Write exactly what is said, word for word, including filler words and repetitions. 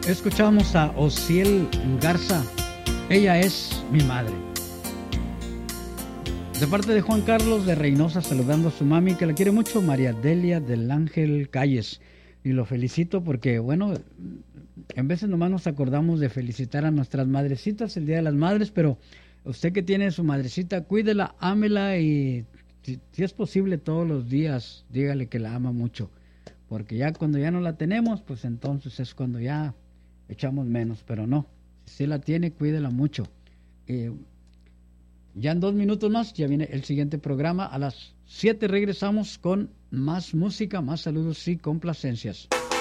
Escuchamos a Osiel Garza. Ella es mi madre. De parte de Juan Carlos de Reynosa, saludando a su mami, que la quiere mucho, María Delia del Ángel Calles. Y lo felicito porque, bueno, en veces nomás nos acordamos de felicitar a nuestras madrecitas el Día de las Madres, pero usted que tiene su madrecita, cuídela, ámela y si, si es posible todos los días, dígale que la ama mucho. Porque ya cuando ya no la tenemos, pues entonces es cuando ya echamos menos, pero no, si la tiene, cuídela mucho. Eh, ya en dos minutos más, ya viene el siguiente programa. A las siete regresamos con más música, más saludos y complacencias.